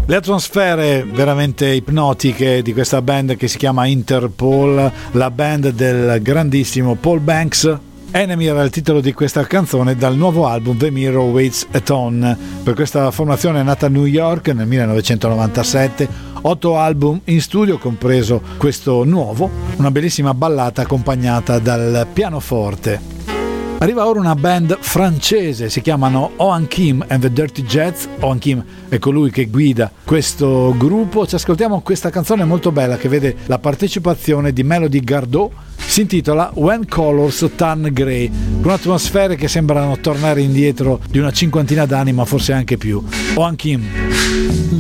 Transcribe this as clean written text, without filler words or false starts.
Le atmosfere veramente ipnotiche di questa band che si chiama Interpol, la band del grandissimo Paul Banks. Enemy era il titolo di questa canzone dal nuovo album The Mirror Waits a Ton. Per questa formazione è nata a New York nel 1997, 8 album in studio, compreso questo nuovo, una bellissima ballata accompagnata dal pianoforte. Arriva ora una band francese, si chiamano Oan Kim and the Dirty Jets. Oan Kim è colui che guida questo gruppo. Ci ascoltiamo questa canzone molto bella che vede la partecipazione di Melody Gardot. Si intitola When Colors Turn Grey, con atmosfere che sembrano tornare indietro di una cinquantina d'anni, ma forse anche più. Oan Kim.